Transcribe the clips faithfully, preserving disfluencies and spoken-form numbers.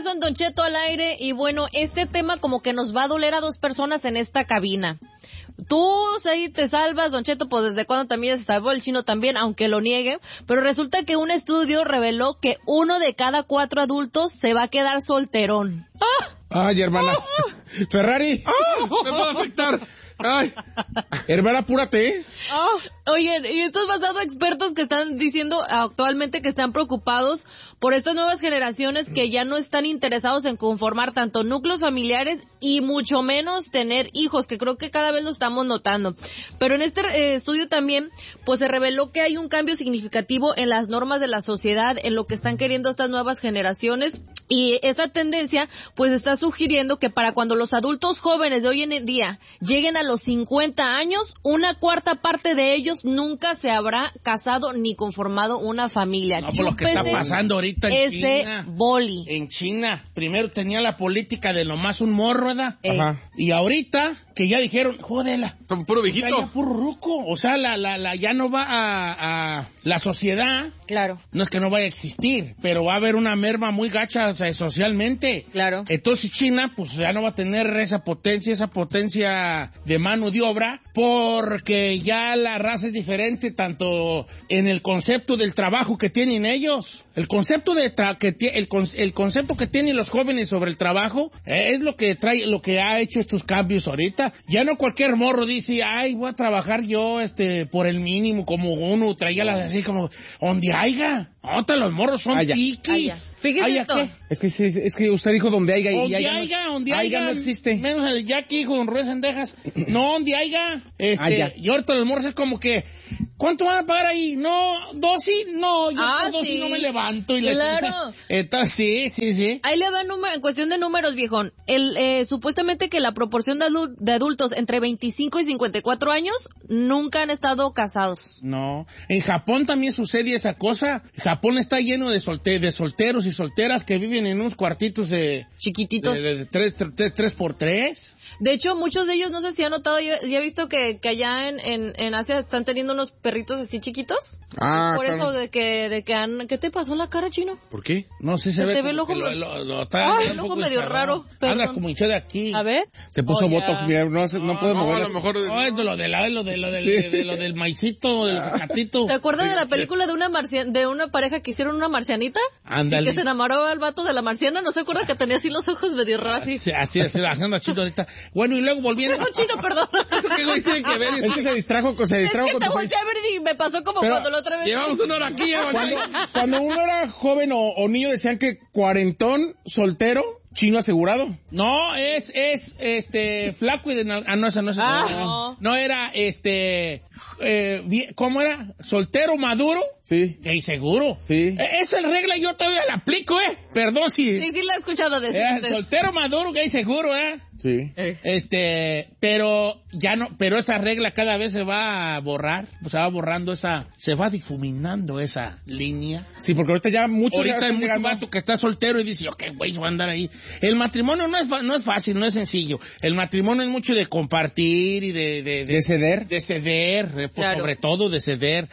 son Don Cheto al aire y bueno, este tema como que nos va a doler a dos personas en esta cabina. Tú, ahí te salvas, Don Cheto, pues desde cuando también se salvó, el Chino también, aunque lo niegue, pero resulta que un estudio reveló que uno de cada cuatro adultos se va a quedar solterón. ¡Ah! Ay, hermana. ¡Ah! Ferrari. ¡Ah! Me puede afectar. Ay. Hermana, apúrate. Oh, oye, y esto es basado en expertos que están diciendo actualmente que están preocupados por estas nuevas generaciones que ya no están interesados en conformar tanto núcleos familiares y mucho menos tener hijos, que creo que cada vez lo estamos notando. Pero en este eh, estudio también, pues se reveló que hay un cambio significativo en las normas de la sociedad, en lo que están queriendo estas nuevas generaciones, y esta tendencia, pues está sugiriendo que para cuando los adultos jóvenes de hoy en día lleguen a los cincuenta años, una cuarta parte de ellos nunca se habrá casado ni conformado una familia. No, por lo que está pasando ahorita en ese China. boli. En China, primero tenía la política de nomás un morro, ¿verdad? Eh. Ajá. Y ahorita, que ya dijeron, jódela. Son puro viejito. Ya, ya puro ruco. O sea, la, la, la, ya no va a, a la sociedad. Claro. No es que no vaya a existir, pero va a haber una merma muy gacha, o sea, socialmente. Claro. Entonces China, pues ya no va a tener esa potencia, esa potencia de mano de obra, porque ya la raza es diferente, tanto en el concepto del trabajo que tienen ellos. El concepto de tra- que t- el, con- el concepto que tienen los jóvenes sobre el trabajo eh, es lo que trae, lo que ha hecho estos cambios ahorita. Ya no cualquier morro dice, ay, voy a trabajar yo este por el mínimo, como uno traía las así como, donde haya. Ahorita los morros son Ah, ya. piquis. Ah, ya. Fíjese Ay, ¿a esto. qué? Es que, sí, es que usted dijo donde haya y Donde haya. haya, donde haya haya. no existe. Menos el Jackie con Ruiz Sendejas. No, donde haya. Este, Ah, ya. y ahorita los morros es como que, ¿cuánto van a pagar ahí? No, dosis, no, yo Ah, por dosis sí. no me levanto. Y le- Claro. Entonces, sí, sí, sí. Ahí le va número, en cuestión de números, viejón. El, eh, supuestamente que la proporción de, adu- de adultos entre veinticinco y cincuenta y cuatro años nunca han estado casados. No. En Japón también sucede esa cosa. Japón está lleno de, solte de solteros y solteras que viven en unos cuartitos de... Chiquititos. De, de, de tres, tres, tres por tres. De hecho, muchos de ellos, no sé si han notado, ya, ya he visto que, que allá en, en, en Asia están teniendo unos perritos así chiquitos. Ah, Por claro. eso de que, de que han... ¿Qué te pasó en la cara, Chino? ¿Por qué? No sé, se, Se ve te como ve el ojo que lo, me- lo, lo está Ay, un el ojo poco medio descarado. raro, perdón. Anda como hinchado de aquí. A ver. Se puso Oh, ya. botox, mira, no, se- no puede No, mover. a lo mejor... No, es de lo de la, lo de lo del, Sí. de, de lo del maicito, del zacatito. ¿Se acuerdan de la película de una marcia- de una pareja que hicieron una marcianita? Ándale. Y que se enamoró al vato de la marciana, ¿no se acuerda que tenía así los ojos medio raros así? Sí, así es, haciendo chido ahorita. Bueno, y luego volviendo. No, Chino, perdón. ¿Eso qué güey tiene que ver? Es que se distrajo, con- se Es distrajo que con te tu país. volteé a ver y me pasó como Pero cuando la otra vez... Llevamos una hora aquí, ya, Cuando, cuando uno era joven o, o niño decían que cuarentón, soltero, chino asegurado. No, es, es, este, flaco y de... nal- Ah, no, esa no es. Ah, no. no. No era, este, eh, vie- ¿cómo era? Soltero maduro. Sí, Gay seguro. sí. Eh, esa regla yo todavía la aplico, ¿eh? Perdón si... Sí, sí la he escuchado decir. Eh, soltero maduro, gay seguro, ¿eh? Sí. Eh. Este, pero ya no, pero esa regla cada vez se va a borrar, se va borrando esa, se va difuminando esa línea. Sí, porque ahorita ya muchos ya Ahorita hay están mucho llegando. vato que está soltero y dice, ok, güey, voy a andar ahí. El matrimonio no es, fa- no es fácil, no es sencillo. El matrimonio es mucho de compartir y de... De, de, De ceder. de ceder, eh, pues, Claro. sobre todo de ceder.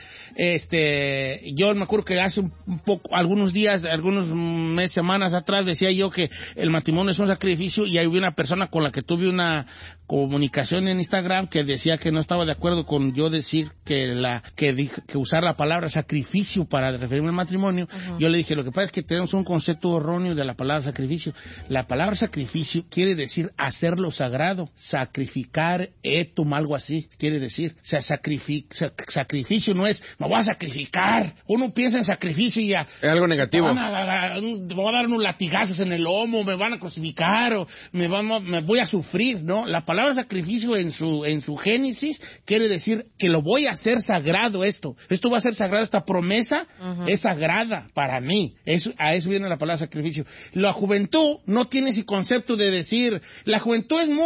Este, yo me acuerdo que hace un, un poco, algunos días, algunos meses, semanas atrás, decía yo que el matrimonio es un sacrificio y hay una persona con la que tuve una comunicación en Instagram que decía que no estaba de acuerdo con yo decir que la, que dije, que usar la palabra sacrificio para referirme al matrimonio. Uh-huh. Yo le dije, lo que pasa es que tenemos un concepto erróneo de la palabra sacrificio. La palabra sacrificio quiere decir hacerlo sagrado, sacrificar etum, algo así, quiere decir. O sea, sacrific, sac, sacrificio no es, me voy a sacrificar. Uno piensa en sacrificio y ya. Es algo negativo. Me, van a, me van a dar unos latigazos en el lomo, me van a crucificar o me, van a, me voy a sufrir, ¿no? La palabra sacrificio en su, en su génesis quiere decir que lo voy a hacer sagrado esto. Esto va a ser sagrado, esta promesa uh-huh. es sagrada para mí. Eso, a eso viene la palabra sacrificio. La juventud no tiene ese concepto de decir, la juventud es muy,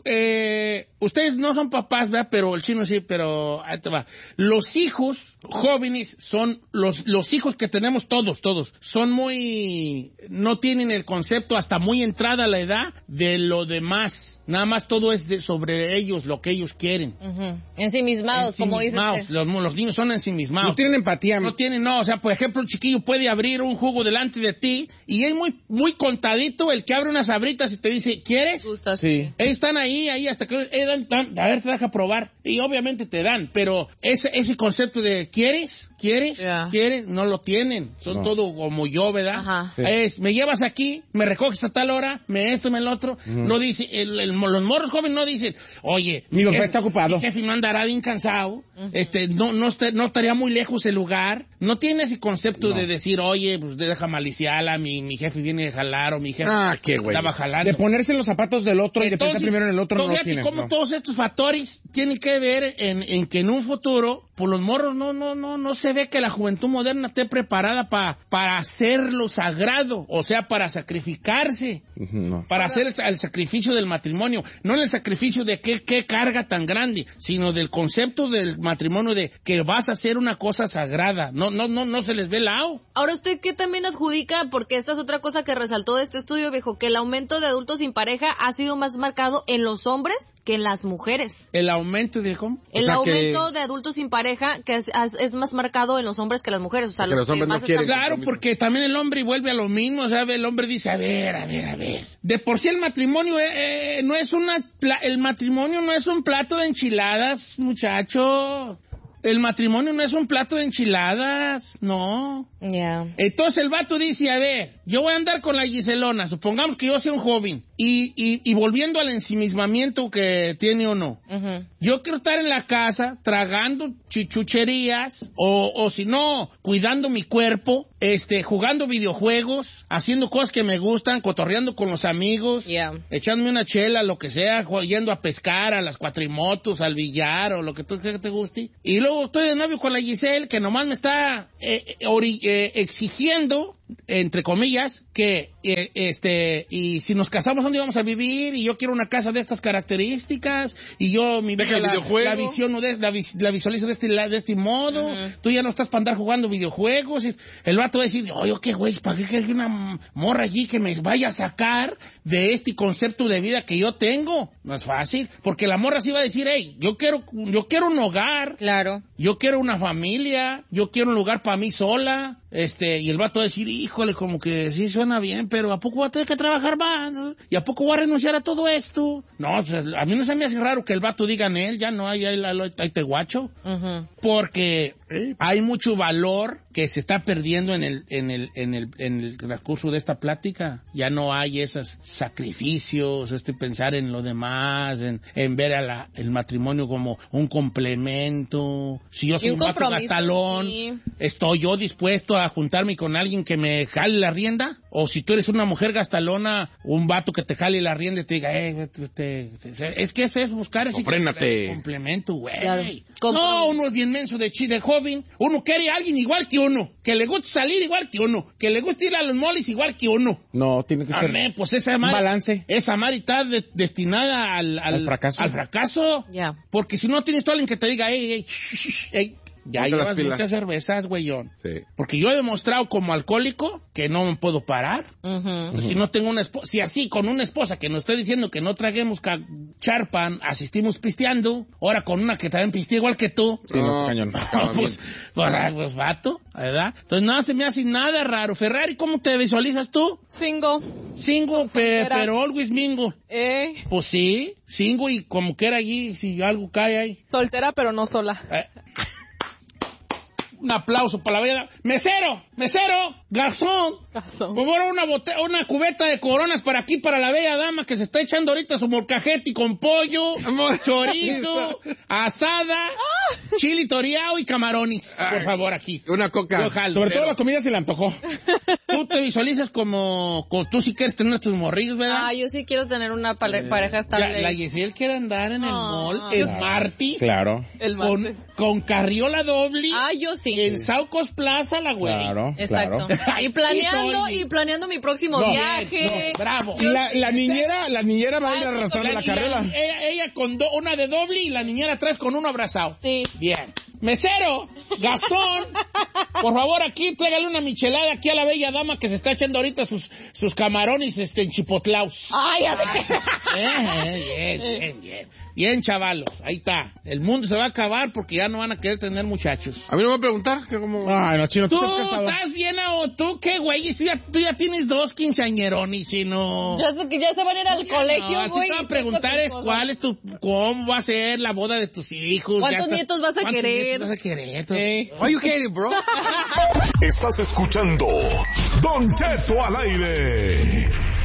eh, ustedes no son papás, ¿verdad? Pero el chino sí, pero ahí te va. Los hijos jóvenes son, los, los hijos que tenemos todos, todos, son muy, no tienen el concepto hasta muy entrada la edad de lo demás. Nada más todo es de, sobre ellos, lo que ellos quieren. Uh-huh. Ensimismados, como dices. Los, los niños son ensimismados. No tienen empatía. No tienen, no, o sea, por ejemplo, un chiquillo puede abrir un jugo delante de ti y es muy, muy contadito el que abre unas sabritas y te dice, ¿quieres? Gusta, sí. Ellos están ahí, ahí hasta que, eh, dan, dan, a ver, te deja probar. Y obviamente te dan, pero ese, ese concepto de, ¿quieres? ¿Quieres? Yeah. ¿Quieres? No lo tienen. Son No. todo como yo, ¿verdad? Ajá. Sí. Es, me llevas aquí, me recoges a tal hora, me esto, me el otro. Mm. No dice, el, el, los morros jóvenes no dicen, oye, Mi papá jefe- está ocupado. mi jefe no andará bien cansado, uh-huh. este, no, no, está, no estaría muy lejos el lugar. No tiene ese concepto No. de decir, oye, pues deja maliciarla, mi, mi jefe viene a jalar, o mi jefe Ah, qué güey. estaba jalando. De ponerse en los zapatos del otro y de pensar primero en el otro no lo fíjate tienen. cómo No. todos estos factores tienen que ver en, en que en un futuro, pues los morros no, no, no, no se ve que la juventud moderna esté preparada pa, para hacer lo sagrado, o sea, para sacrificarse, No. para hacer el, el sacrificio del matrimonio, no el sacrificio de qué, qué carga tan grande, sino del concepto del matrimonio de que vas a hacer una cosa sagrada, no, no, no, no se les ve el lado. Ahora, ¿usted qué también adjudica? Porque esta es otra cosa que resaltó de este estudio, viejo, que el aumento de adultos sin pareja ha sido más marcado en los hombres que en las mujeres. El aumento de ¿cómo? El O sea aumento que- de adultos sin pareja que es, es más marcado en los hombres que en las mujeres. O sea, Porque los hombres no más quieren. están- Claro, porque también el hombre vuelve a lo mismo, ¿sabe? El hombre dice, a ver, a ver, a ver. De por sí el matrimonio eh, eh, no es una... pla- el matrimonio no es un plato de enchiladas, muchacho. El matrimonio no es un plato de enchiladas, no. Ya. Entonces el vato dice, a ver, yo voy a andar con la Giselona, supongamos que yo sea un joven, y, y, y volviendo al ensimismamiento que tiene uno, Ujú. yo quiero estar en la casa tragando chichucherías, o, o si no, cuidando mi cuerpo, este, jugando videojuegos, haciendo cosas que me gustan, cotorreando con los amigos, Ya. echándome una chela, lo que sea, ju- yendo a pescar, a las cuatrimotos, al billar, o lo que tú que te guste. Y luego estoy de novio con la Giselle, que nomás me está eh, eh, ori- eh, exigiendo, entre comillas, que eh, este y si nos casamos dónde vamos a vivir, y yo quiero una casa de estas características, y yo mi Deja el la, videojuego. la visión de, la, vis- la visualizo de este, la- de este modo. Ujú. Tú ya no estás para andar jugando videojuegos. Y el vato va a decir, oye, qué güey, ¿para qué quiero una morra allí que me vaya a sacar de este concepto de vida que yo tengo? No es fácil, porque la morra sí va a decir, hey, yo quiero, yo quiero un hogar, Claro. yo quiero una familia, yo quiero un lugar para mí sola, este, y el vato va a decir, híjole, como que sí suena bien, pero ¿a poco voy a tener que trabajar más? ¿Y a poco voy a renunciar a todo esto? No, o sea, a mí no se me hace raro que el vato diga en él, ya no, ahí, ahí, ahí, ahí te guacho, Ujú. porque hay mucho valor que se está perdiendo en el, en el, en el, en el transcurso de esta plática. Ya no hay esos sacrificios, este pensar en lo demás, en, en ver a la, el matrimonio como un complemento. Si yo soy Y un, un vato compromiso, gastalón, sí. ¿estoy yo dispuesto a juntarme con alguien que me jale la rienda? O si tú eres una mujer gastalona, un vato que te jale la rienda y te diga, eh, te- te- te- es que ese es buscar ese Ofrénate. complemento, güey. Claro. No, Compromiso. uno es bien menso de chi de joven. Uno quiere a alguien igual que uno, que le guste salir igual que uno, que le guste ir a los moles igual que uno. No, tiene que ser Amén, pues esa un madre, balance. esa madre está de- destinada al, al, Al fracaso. al fracaso. Ya. Porque si no tienes tú a alguien que te diga, ey, ey, shh, shh, shh, ey, ya Ponte las llevas pilas. muchas cervezas, güeyón. Sí. Porque yo he demostrado como alcohólico que no me puedo parar. Ujú. Pues si no tengo una esposa, si así con una esposa que nos está diciendo que no traguemos ca- charpan, asistimos pisteando, ahora con una que también pistea igual que tú, Sí, no, está cañón. acaba pues, pues, ah, pues, vato, ¿verdad? Entonces no se me hace nada raro. Ferrari, ¿cómo te visualizas tú? Single. Single, pe- Soltera. pero always mingo. Eh, Pues sí, single y como quiera allí, si algo cae ahí. soltera pero no sola. Eh, Un aplauso para la bella. ¡Mesero! ¡Mesero! ¡Garzón! Razón. Por favor, una, bote- una cubeta de coronas para aquí, para la bella dama que se está echando ahorita su molcajete con pollo, chorizo, asada, Chili toreado y camarones, Ay, por favor, aquí. Una coca. Yo jalo, Sobre pero todo la comida se le antojó. tú te visualizas como, como tú si quieres tener tus morrillos, ¿verdad? Ah, yo sí quiero tener una pare- pareja La, estable. la Giselle quiere andar en el No. mall, en Claro. Martis, Claro, El con, martes. con carriola doble, Ah, yo sí. en Saucos Plaza, la güey. claro, Exacto. claro. Y planeando, Sí, soy. y planeando mi próximo No, viaje. No, bravo. Y la, la niñera, la niñera va a ir arrastrando la y carriola. Ella, ella con do- una de doble y la niñera atrás con uno abrazado. Sí. Bien. Mesero, Gastón, por favor, aquí tráigale una michelada aquí a la bella dama que se está echando ahorita sus, sus camarones este, en chipotlaus. Ay, a ver. Bien, bien, bien, bien. Bien, chavalos, ahí está. El mundo se va a acabar porque ya no van a querer tener muchachos. A mí no me va a preguntar que cómo... Ay, no, chino, tú, Tú estás casado. estás bien, o tú qué, güey, si ya, tú ya tienes dos quinceañerones y no... Ya sé que ya se van a ir al Ya colegio, no, a ti güey. te voy a preguntar es cuál es tu, cómo va a ser la boda de tus hijos. ¿Cuántos Ya está- nietos vas a ¿cuántos querer? nietos vas a querer? Sí. Why you hating, bro? Estás escuchando Don Cheto al aire.